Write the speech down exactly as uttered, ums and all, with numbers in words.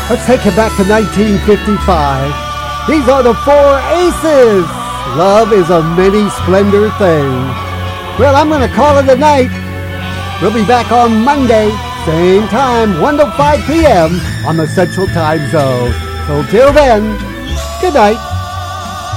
Let's take it back to nineteen fifty-five. These are the Four Aces. Love is a many splendor thing. Well, I'm going to call it a night. We'll be back on Monday, same time, one to five p.m. on the Central Time Zone. So till then, good night.